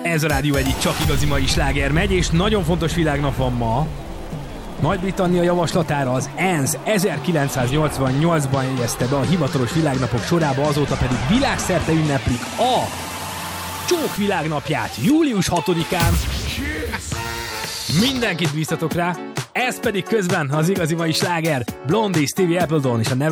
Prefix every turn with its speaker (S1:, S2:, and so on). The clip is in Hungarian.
S1: Ez a rádió egyik csak igazi mai sláger megy, és nagyon fontos világnap van ma. Nagy-Britannia javaslatára az ENSZ 1988-ban jegyezte be a hivatalos világnapok sorába, azóta pedig világszerte ünneplik a Csók világnapját július 6-án. Mindenkit bíztatok rá, ez pedig közben az igazi mai sláger, Blondie, Stevie Appledon és a